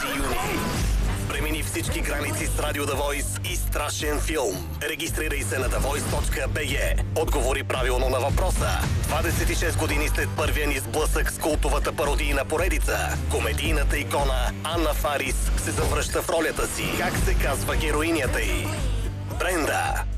юни. Премини всички граници с Radio The Voice и страшен филм. Регистрирай се на thevoice.bg. Отговори правилно на въпроса. 26 години след първия ни сблъсък с култовата пародийна поредица, комедийната икона Анна Фарис се завръща в ролята си. Как се казва героинята й? Бренда.